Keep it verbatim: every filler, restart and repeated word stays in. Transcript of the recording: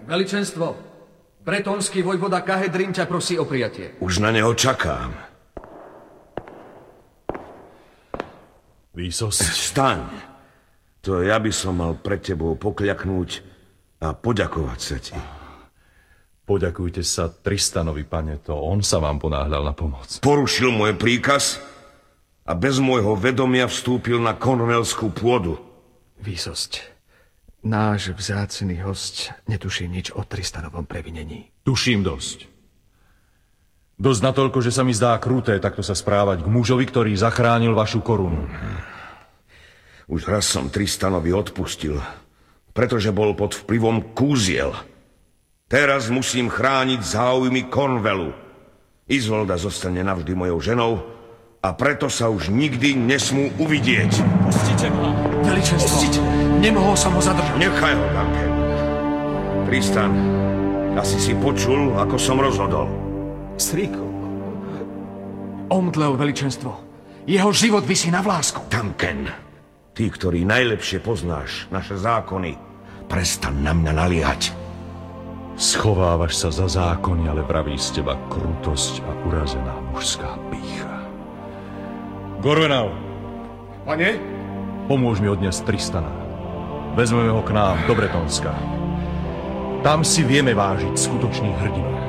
Veličenstvo, bretonský vojvoda Kahedrin ťa prosí o prijatie. Už na neho čakám. Výsosť. Staň. To ja by som mal pred tebou pokľaknúť a poďakovať sa ti. Poďakujte sa Tristanovi, pane, to on sa vám ponáhľal na pomoc. Porušil môj príkaz a bez môjho vedomia vstúpil na kornelskú pôdu. Výsosť, náš vzácny host netuší nič o Tristanovom previnení. Tuším dosť. Dosť natoľko, že sa mi zdá kruté takto sa správať k mužovi, ktorý zachránil vašu korunu. Už raz som Tristanovi odpustil, pretože bol pod vplyvom kúziel. Teraz musím chrániť záujmy Cornwallu. Izolda zostane navždy mojou ženou a preto sa už nikdy nesmú uvidieť. Pustite ma! Veličenstvo, nemohol som ho zadržať. Nechaj ho, Duncan. Tristan, asi si počul, ako som rozhodol. Strýku. Omdlel, veličenstvo. Jeho život visí na vlásku. Duncan, ty, ktorý najlepšie poznáš naše zákony, prestan na mňa naliehať. Schovávaš sa za zákony, ale vraví z teba krutosť a urazená mužská pýcha. Gorvenal! Pane? Pomôž mi odniesť Tristana. Vezmeme ho k nám do Bretonska. Tam si vieme vážiť skutočných hrdinov.